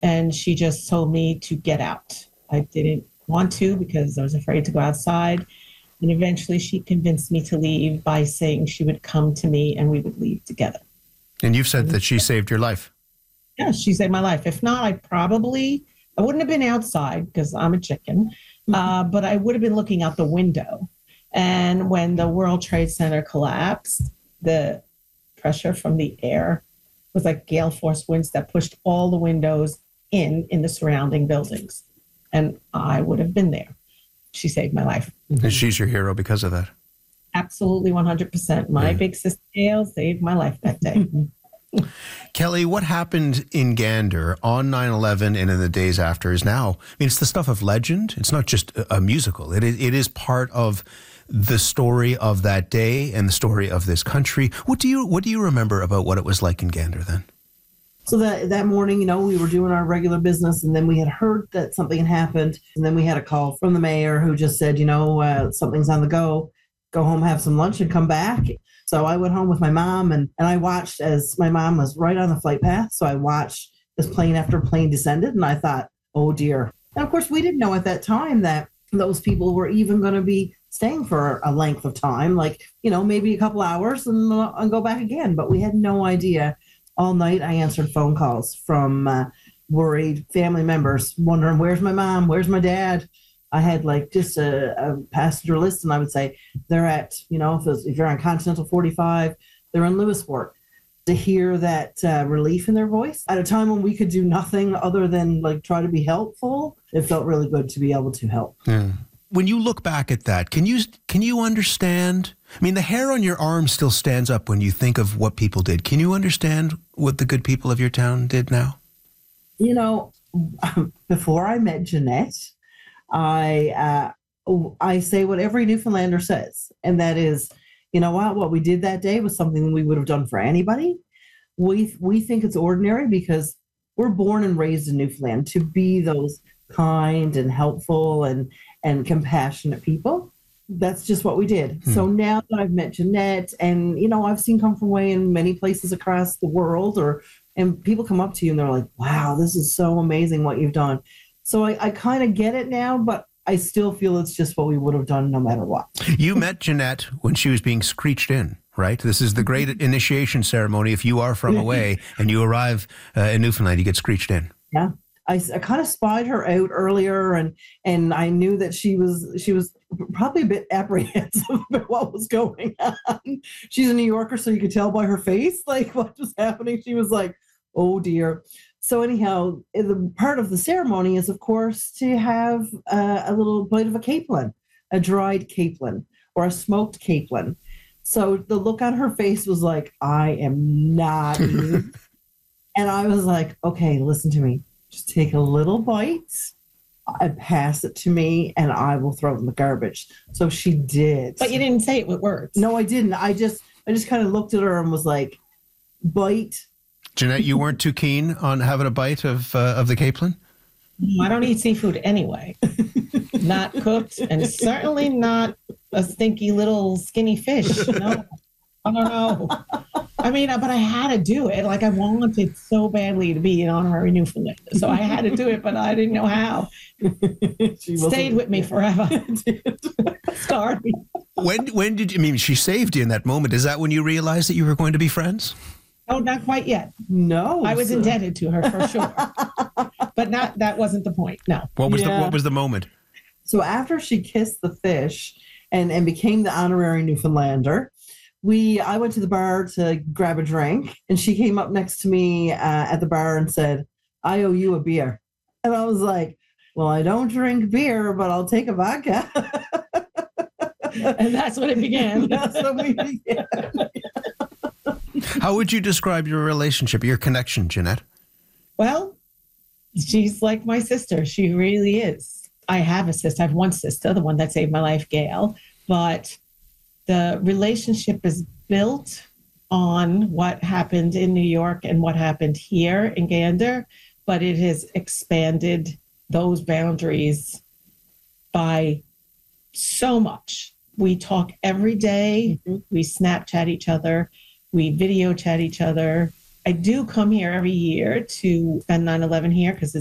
And she just told me to get out. I didn't want to because I was afraid to go outside. And eventually she convinced me to leave by saying she would come to me and we would leave together. And you've said that she saved your life. Yeah, she saved my life. If not, I wouldn't have been outside because I'm a chicken, but I would have been looking out the window. And when the World Trade Center collapsed, the pressure from the air was like gale force winds that pushed all the windows in the surrounding buildings. And I would have been there. She saved my life. And she's your hero because of that. Absolutely 100%. My big sister Gail saved my life that day. Kelly, what happened in Gander on 9/11 and in the days after is now, it's the stuff of legend. It's not just a musical. It is part of the story of that day and the story of this country. What do you remember about what it was like in Gander then? So that morning, we were doing our regular business, and then we had heard that something had happened. And then we had a call from the mayor who just said, something's on the go. Go home, have some lunch, and come back. So I went home with my mom, and I watched as my mom was right on the flight path. So I watched as plane after plane descended, and I thought, oh, dear. And, of course, we didn't know at that time that those people were even going to be staying for a length of time, like, maybe a couple hours and go back again. But we had no idea. All night I answered phone calls from worried family members wondering, where's my mom? Where's my dad? I had just a passenger list, and I would say they're at, if you're on Continental 45, they're in Lewisport. To hear that relief in their voice at a time when we could do nothing other than try to be helpful, it felt really good to be able to help. Yeah. When you look back at that, can you understand? The hair on your arm still stands up when you think of what people did. Can you understand what the good people of your town did now? Before I met Jeanette, I say what every Newfoundlander says, and that is, what we did that day was something we would have done for anybody. We think it's ordinary because we're born and raised in Newfoundland to be those kind and helpful and compassionate people. That's just what we did. So now that I've met Jeanette, and I've seen Come From Away in many places across the world, and people come up to you and they're like, wow, this is so amazing what you've done. So I kind of get it now, but I still feel it's just what we would have done no matter what. You met Jeanette when she was being screeched in, right? This is the great initiation ceremony. If you are from away and you arrive in Newfoundland, you get screeched in. Yeah. I kind of spied her out earlier, and I knew that she was probably a bit apprehensive about what was going on. She's a New Yorker, so you could tell by her face, what was happening. She was like, oh, dear. So anyhow, the part of the ceremony is, of course, to have a little bite of a capelin, a dried capelin or a smoked capelin. So the look on her face was like, I am not eating. And I was like, okay, listen to me. Just take a little bite and pass it to me, and I will throw it in the garbage. So she did. But you didn't say it with words. No, I didn't. I just kind of looked at her and was like, bite. Jeanette, you weren't too keen on having a bite of the capelin? I don't eat seafood anyway. Not cooked, and certainly not a stinky little skinny fish. No, I don't know. But I had to do it. I wanted so badly to be an honorary Newfoundlander. So I had to do it, but I didn't know how. Stayed with me forever. Sorry. When did you, she saved you in that moment. Is that when you realized that you were going to be friends? No, not quite yet. No. I was indebted to her for sure. But that wasn't the point. No. What was the moment? So after she kissed the fish and became the honorary Newfoundlander, I went to the bar to grab a drink, and she came up next to me at the bar and said, I owe you a beer. And I was like, well, I don't drink beer, but I'll take a vodka. And that's when it began. That's when we began. How would you describe your relationship, your connection, Jeanette? Well, she's like my sister. She really is. I have a sister. I have one sister, the one that saved my life, Gail. But the relationship is built on what happened in New York and what happened here in Gander, but it has expanded those boundaries by so much. We talk every day. Mm-hmm. We Snapchat each other. We video chat each other. I do come here every year to spend 9/11 here because